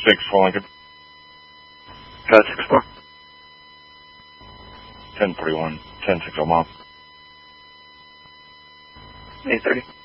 6 for Lincoln. Got 6-4. 1041, 10-6 Omaha. 830.